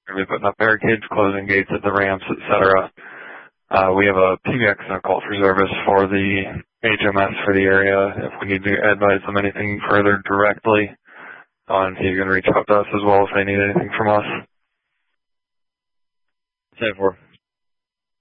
We're going to be putting up barricades, closing gates at the ramps, etc. We have a PBX and a call for service for the HMS for the area if we need to advise them anything further directly. And he's going to reach out to us as well if they need anything from us. 10-4.